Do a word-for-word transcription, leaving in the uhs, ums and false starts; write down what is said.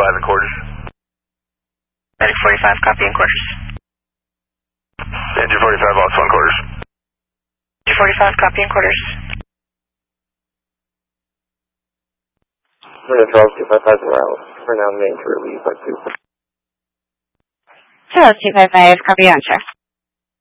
forty-five and quarters. Medic forty-five, copy and quarters. Engine forty-five, Aux one quarters. Engine forty-five, copy and quarters. Charles two five five zero, for now main to relieve by two. Charles two five five, copy on, sir.